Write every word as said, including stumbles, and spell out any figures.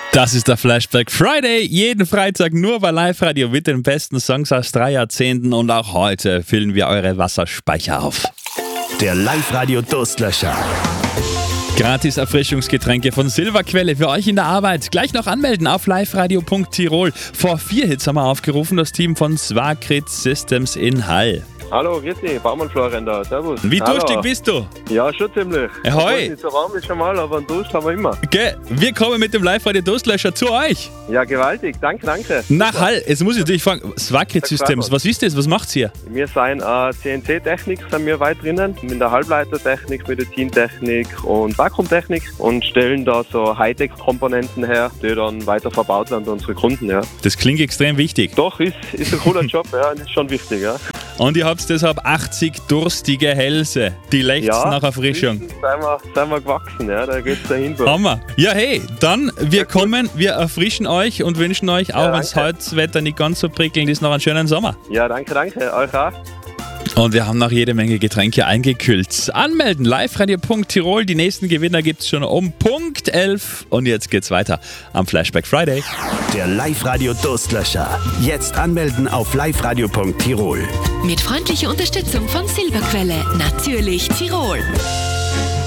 Das ist der Flashback Friday, jeden Freitag nur bei Live Radio mit den besten Songs aus drei Jahrzehnten und auch heute füllen wir eure Wasserspeicher auf. Der Live Radio Durstlöscher. Gratis Erfrischungsgetränke von Silberquelle für euch in der Arbeit. Gleich noch anmelden auf liveradio punkt tirol. Vor vier Hits haben wir aufgerufen, das Team von Swakrit Systems in Hall. Hallo, grüß dich, Baumann Florian da, servus. Wie Hallo. durstig bist du? Ja, schon ziemlich. Ahoi. Nicht so warm ist schon mal, aber einen Durst haben wir immer. Okay, wir kommen mit dem Live-Radio Durstlöscher zu euch. Ja, gewaltig, danke, danke. Nach Hall, jetzt muss ich natürlich fragen, Swakrit Sag Systems, mal. was ist das, was macht's hier? Wir sind äh, C N C-Technik, sind wir weit drinnen, mit der Halbleitertechnik, Medizintechnik und Vakuumtechnik und stellen da so Hightech-Komponenten her, die dann weiter verbaut werden an unsere Kunden, ja. Das klingt extrem wichtig. Doch, ist, ist ein cooler Job, ja, ist schon wichtig, ja. Und ihr habt deshalb achtzig durstige Hälse, die lechzen Ja, nach Erfrischung. Sind wir, sind wir gewachsen, ja, da geht's dahin. Hammer. Ja, hey, dann, wir kommen, wir erfrischen euch und wünschen euch, auch Ja, wenn das danke. heute das Wetter nicht ganz so prickelnd ist, noch einen schönen Sommer. Ja, danke, danke, euch auch. Und wir haben noch jede Menge Getränke eingekühlt. Anmelden, liveradio punkt tirol. Die nächsten Gewinner gibt es schon um Punkt elf. Und jetzt geht's weiter am Flashback Friday. Der Live Radio Durstlöscher. Jetzt anmelden auf liveradio punkt tirol. Mit freundlicher Unterstützung von Silberquelle. Natürlich Tirol.